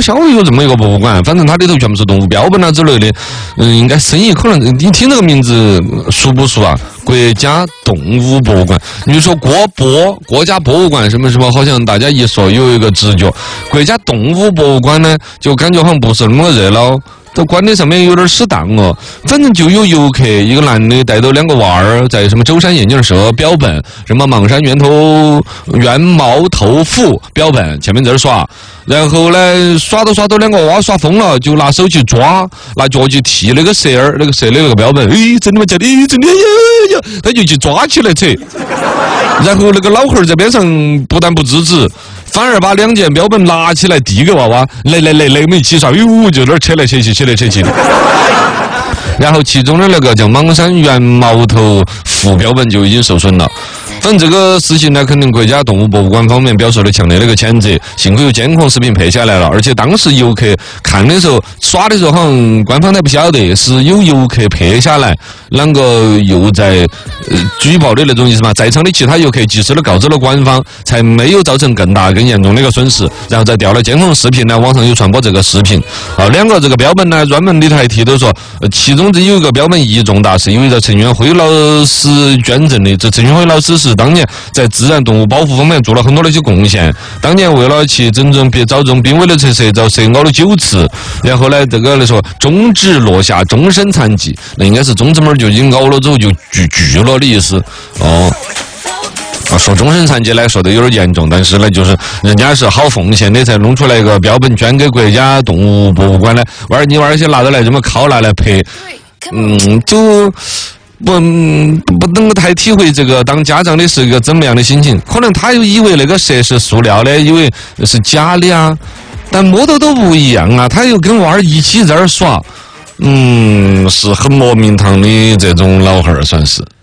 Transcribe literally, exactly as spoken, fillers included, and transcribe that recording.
晓得有这么一个博物馆，反正它里头全部是动物标本啊之类的，嗯，应该生意可能你听这个名字熟不熟啊？国家动物博物馆，你比如说国博国家博物馆什么什么，好像大家一说有一个直觉，国家动物博物馆呢，就感觉好像不是那么热闹。这管理上面有点适当哦，反正就有游客，一个男的带着两个娃儿，在什么舟山眼镜蛇标本，什么邙山圆头圆毛头腹标本前面在这耍，然后呢耍着耍着两个娃耍疯了，就拿手去抓，拿脚去踢那个蛇儿，那个蛇的那个标本，诶，真的吗？假的？真的呀呀！他就去抓起来扯，然后那个老汉儿在边上不但不制止。反而把两件标本拿起来递给娃娃，来来来来，我们一起耍，哟，就那儿扯来扯去，扯来扯去的。然后其中的那个叫邙山圆毛头腹标本就已经受损了。反正这个事情呢，肯定国家动物博物馆方面表示了强烈的一个谴责。幸亏有监控视频拍下来了，而且当时游客看的时候、耍的时候，好像官方还不晓得是有游客拍下来，啷个又在呃举报的那种意思嘛？在场的其他游客及时的告知了官方，才没有造成更大更严重的一个损失。然后再调了监控视频呢，网上有传播这个视频。啊，两个这个标本呢，专门里头还提到说，呃，其中这有一个标本意义重大，是因为这陈元辉老师捐赠的。这陈元辉老师是当年在自然动物保护方面做了很多的一些贡献。当年为了去整整别找这种濒危的蛇蛇，遭蛇咬了九次，然后呢，这个来说中指落下，终身残疾，那应该是中指拇就已经咬了之后就锯锯了的意思。哦。啊，说终身残疾呢，说的有点严重，但是呢，就是人家是好奉献的，才弄出来一个标本捐给国家动物博物馆呢。娃儿你娃儿些拿着来这么拷拿来拍，嗯，就不不能够太体会这个当家长的是一个怎么样的心情。可能他又以为那个蛇是塑料的，以为是假的啊，但摸到都不一样啊，他又跟娃儿一起在那儿耍，嗯，是很莫名堂的这种老汉儿算是。